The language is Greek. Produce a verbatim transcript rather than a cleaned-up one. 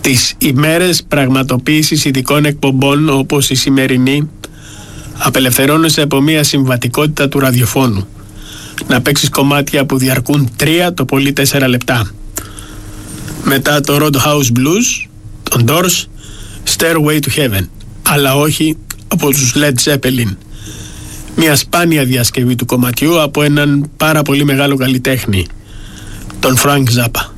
Τις ημέρες πραγματοποίησης ειδικών εκπομπών όπως η σημερινή απελευθερώνεσαι από μια συμβατικότητα του ραδιοφώνου. Να παίξεις κομμάτια που διαρκούν τρία το πολύ τέσσερα λεπτά. Μετά το Roadhouse Blues, τον Doors, Stairway to Heaven, αλλά όχι από τους Led Zeppelin. Μια σπάνια διασκευή του κομματιού από έναν πάρα πολύ μεγάλο καλλιτέχνη, τον Frank Zappa.